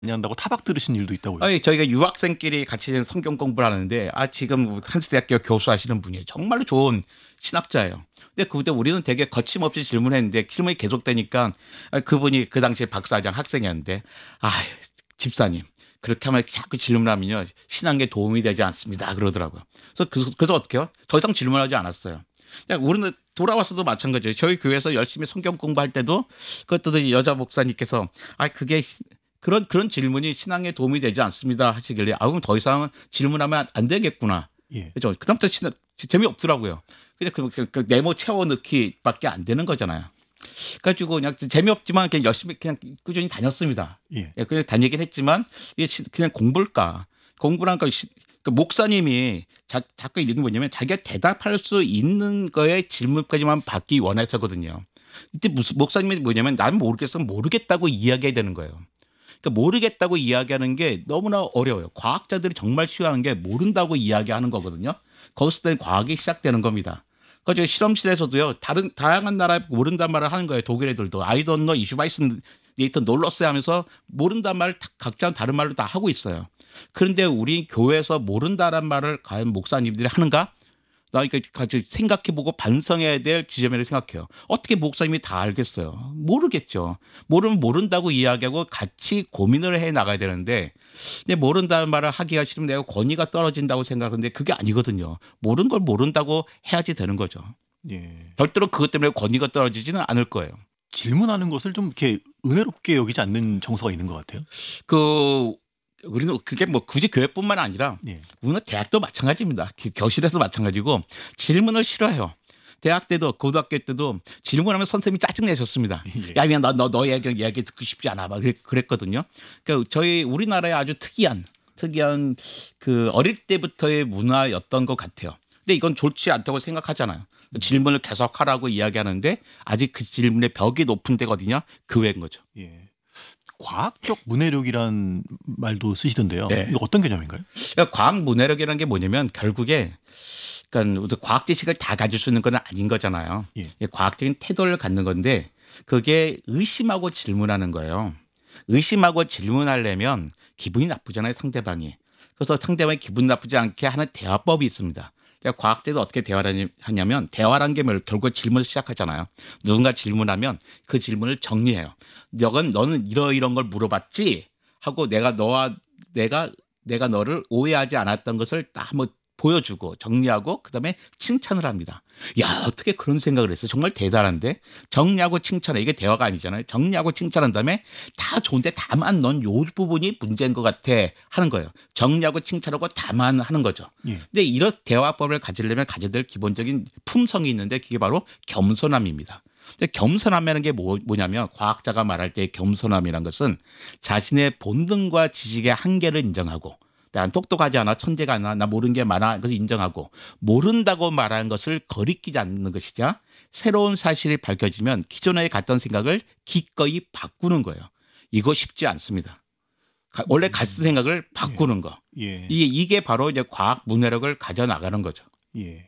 한다고 타박 들으신 일도 있다고요. 아니, 저희가 유학생끼리 같이 성경 공부를 하는데 지금 한스대학교 교수하시는 분이에요. 정말로 좋은 신학자예요. 근데 그때 우리는 되게 거침없이 질문했는데 질문이 계속되니까 그분이 그 당시에 박사장 학생이었는데 집사님 그렇게 하면 자꾸 질문하면요 신앙에 도움이 되지 않습니다 그러더라고요. 그래서 어떻게 해요? 더 이상 질문하지 않았어요. 우리는 돌아와서도 마찬가지예요. 저희 교회에서 열심히 성경 공부할 때도 그것도 여자 목사님께서 그게 그런 질문이 신앙에 도움이 되지 않습니다 하시길래 그럼 더 이상은 질문하면 안 되겠구나. 예. 그렇죠. 그다음부터 재미없더라고요. 그냥 그 네모 채워 넣기밖에 안 되는 거잖아요. 그래가지고 그냥 재미없지만 그냥 열심히 그냥 꾸준히 다녔습니다. 예. 그냥 다니긴 했지만 이게 그냥 공부일까? 공부란 거 목사님이 자꾸 이런 게 뭐냐면 자기가 대답할 수 있는 거에 질문까지만 받기 원해서거든요. 이때 무슨 목사님이 뭐냐면 난 모르겠으면 모르겠다고 이야기해야 되는 거예요. 그러니까 모르겠다고 이야기하는 게 너무나 어려워요. 과학자들이 정말 쉬워하는 게 모른다고 이야기하는 거거든요. 거기서 과학이 시작되는 겁니다. 그래서 실험실에서도요. 다양한 나라에 모른단 말을 하는 거예요. 독일 애들도 I don't know, ich weiß nicht, 놀러스 하면서 모른단 말을 각자 다른 말로 다 하고 있어요. 그런데 우리 교회에서 모른다란 말을 과연 목사님들이 하는가? 나 이렇게 같이 생각해보고 반성해야 될 지점이라고 생각해요. 어떻게 목사님이 다 알겠어요? 모르겠죠. 모르면 모른다고 이야기하고 같이 고민을 해 나가야 되는데 근데 모른다는 말을 하기가 싫으면 내가 권위가 떨어진다고 생각하는데 그게 아니거든요. 모르는 걸 모른다고 해야지 되는 거죠. 예. 절대로 그것 때문에 권위가 떨어지지는 않을 거예요. 질문하는 것을 좀 이렇게 은혜롭게 여기지 않는 정서가 있는 것 같아요. 우리는 그게 뭐 굳이 교회뿐만 아니라 예. 우리는 대학도 마찬가지입니다. 교실에서 마찬가지고 질문을 싫어해요. 대학 때도 고등학교 때도 질문하면 선생님이 짜증내셨습니다. 예. 야, 미안, 너 얘기 듣고 싶지 않아. 막 그랬거든요. 그러니까 저희 우리나라의 아주 특이한 그 어릴 때부터의 문화였던 것 같아요. 근데 이건 좋지 않다고 생각하잖아요. 질문을 계속하라고 이야기하는데 아직 그 질문의 벽이 높은 데거든요. 교회인 거죠. 예. 과학적 문해력이란 말도 쓰시던데요. 네. 이거 어떤 개념인가요? 그러니까 과학 문해력이라는 게 뭐냐면 결국에 그러니까 과학 지식을 다 가질 수 있는 건 아닌 거잖아요. 예. 과학적인 태도를 갖는 건데 그게 의심하고 질문하는 거예요. 의심하고 질문하려면 기분이 나쁘잖아요, 상대방이. 그래서 상대방이 기분 나쁘지 않게 하는 대화법이 있습니다. 그러니까 과학자도 어떻게 대화를 하냐면 대화라는 게 결국 질문을 시작하잖아요. 누군가 질문하면 그 질문을 정리해요. 너는 이런 걸 물어봤지? 하고 내가 너를 오해하지 않았던 것을 딱 한번 보여주고 정리하고 그다음에 칭찬을 합니다. 야, 어떻게 그런 생각을 했어? 정말 대단한데? 정리하고 칭찬해. 이게 대화가 아니잖아요. 정리하고 칭찬한 다음에 다 좋은데 다만 넌 요 부분이 문제인 것 같아 하는 거예요. 정리하고 칭찬하고 다만 하는 거죠. 예. 근데 이런 대화법을 가지려면 가져야 될 기본적인 품성이 있는데 그게 바로 겸손함입니다. 근데 겸손함이라는 게 뭐냐면 과학자가 말할 때 겸손함이란 것은 자신의 본능과 지식의 한계를 인정하고 난 똑똑하지 않아, 천재가 않아, 나 모르는 게 많아, 그것을 인정하고 모른다고 말하는 것을 거리끼지 않는 것이자 새로운 사실이 밝혀지면 기존에 갔던 생각을 기꺼이 바꾸는 거예요. 이거 쉽지 않습니다. 원래 가진 생각을 바꾸는 거. 예. 이게 바로 이제 과학 문해력을 가져 나가는 거죠. 예.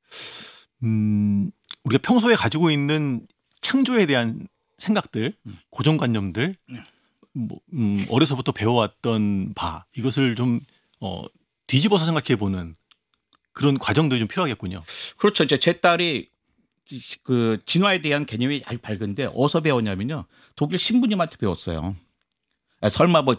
우리가 평소에 가지고 있는 창조에 대한 생각들, 고정관념들, 어려서부터 배워왔던 바 이것을 좀 뒤집어서 생각해보는 그런 과정들이 좀 필요하겠군요. 그렇죠. 이제 제 딸이 그 진화에 대한 개념이 아주 밝은데 어디서 배웠냐면요. 독일 신부님한테 배웠어요. 설마 뭐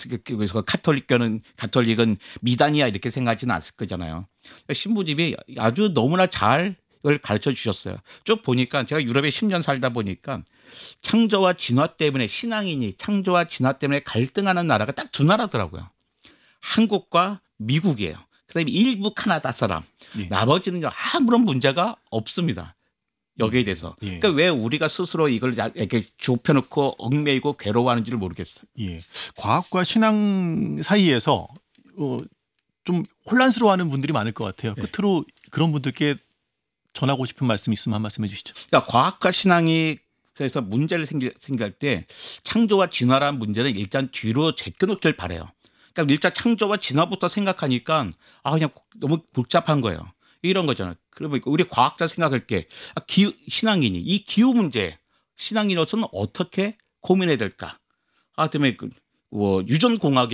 가톨릭은 미단이야 이렇게 생각하지는 않을 거잖아요. 신부님이 아주 너무나 잘 을 가르쳐 주셨어요. 쭉 보니까 제가 유럽에 10년 살다 보니까 창조와 진화 때문에 신앙인이 창조와 진화 때문에 갈등하는 나라가 딱 두 나라더라고요. 한국과 미국이에요. 그다음에 일부 카나다 사람. 예. 나머지는 아무런 문제가 없습니다. 여기에 대해서. 예. 그러니까 왜 우리가 스스로 이걸 이렇게 좁혀놓고 얽매이고 괴로워하는지를 모르겠어요. 예. 과학과 신앙 사이에서 좀 혼란스러워하는 분들이 많을 것 같아요. 네. 끝으로 그런 분들께 전하고 싶은 말씀 있으면 한 말씀 해주시죠. 그러니까 과학과 신앙이 그래서 문제를 생길 때 창조와 진화라는 문제는 일단 뒤로 제껴놓길 바래요. 그러니까 일단 창조와 진화부터 생각하니까 그냥 너무 복잡한 거예요. 이런 거잖아요. 그러면 우리 과학자 생각할 때 신앙인이 이 기후 문제 신앙인으로서는 어떻게 고민해야 될까? 그다음에 유전공학에